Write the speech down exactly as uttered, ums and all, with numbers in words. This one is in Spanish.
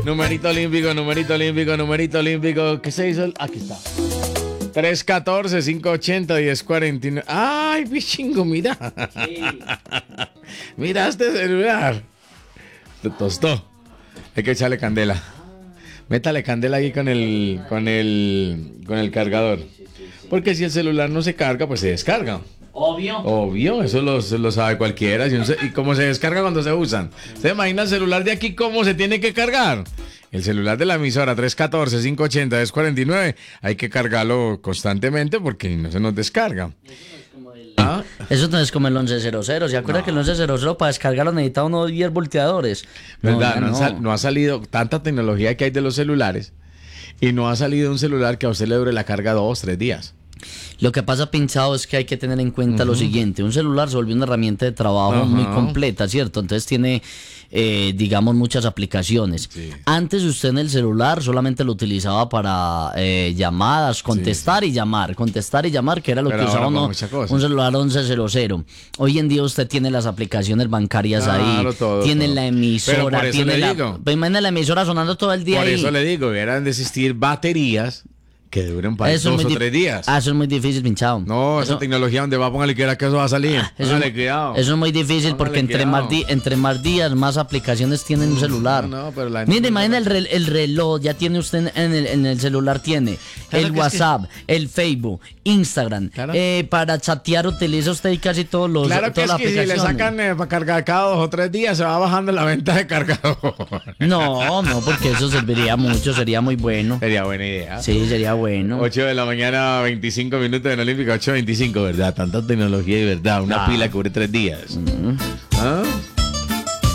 Numerito olímpico, numerito olímpico, numerito olímpico. ¿Qué se hizo? Aquí está. tres uno cuatro, cinco ocho cero, uno cero cuatro nueve. ¡Ay, bichingo, mira! Sí. Mira este celular. Se tostó. Hay que echarle candela. Métale candela ahí con el, con el, con el cargador. Porque si el celular no se carga, pues se descarga. Obvio. Obvio, eso lo, lo sabe cualquiera. ¿Y cómo se descarga cuando se usan? ¿Se imagina el celular de aquí cómo se tiene que cargar? El celular de la emisora tres uno cuatro, cinco ocho cero, uno cero cuatro nueve hay que cargarlo constantemente porque no se nos descarga. ¿Ah? Eso no es como el once cero cero. ¿Se acuerda no. que el once cero cero para descargarlo necesitaba unos diez volteadores? ¿Verdad? No, no, no. no ha salido tanta tecnología que hay de los celulares y no ha salido un celular que a usted le dure la carga dos, tres días. Lo que pasa, Pinchado, es que hay que tener en cuenta uh-huh. lo siguiente. Un celular se volvió una herramienta de trabajo uh-huh. muy completa, ¿cierto? Entonces tiene, eh, digamos, muchas aplicaciones. Sí. Antes usted en el celular solamente lo utilizaba para eh, llamadas, contestar sí, sí. y llamar. Contestar y llamar, que era lo Pero que usaba uno, un celular once cero cero. Hoy en día usted tiene las aplicaciones bancarias claro, ahí, todo, tiene todo. la emisora, Pero tiene la, digo, imagina la emisora sonando todo el día Por ahí. eso le digo, eran de existir baterías que duren para eso dos o tres días. Ah, eso es muy difícil, Pinchado. No, eso, esa tecnología donde va, póngale que eso va a salir. Ah, eso, póngale cuidado. Eso es muy difícil póngale porque entre más, di, entre más días, más aplicaciones tiene un celular. No, no, pero la Mire, imagina el, re, el reloj, ya tiene usted en el, en el celular, tiene claro el WhatsApp, es que... el Facebook, Instagram. Claro. Eh, para chatear utiliza usted casi todos los Claro que es que si le sacan eh, para cargar cada dos o tres días, se va bajando la venta de cargador. No, no, porque eso serviría mucho, sería muy bueno. Sería buena idea. Sí, sería bueno. ocho de la mañana, veinticinco minutos en Olímpica, ocho veinticinco, ¿verdad? Tanta tecnología y verdad, una ah. pila que cubre tres días. Uh-huh. ¿Ah?